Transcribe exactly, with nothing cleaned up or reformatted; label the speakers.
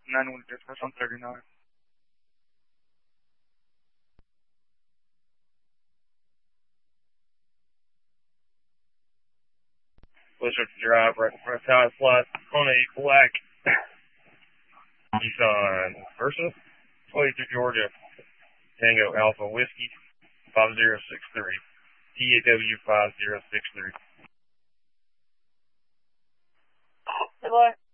Speaker 1: nine one discuss on thirty-nine. Blizzard Drive, right in front of Tower Flight, on a black Nissan Versa, twenty-two Georgia, Tango Alpha Whiskey, five zero six three, T A W five zero six three.
Speaker 2: Hey, boy.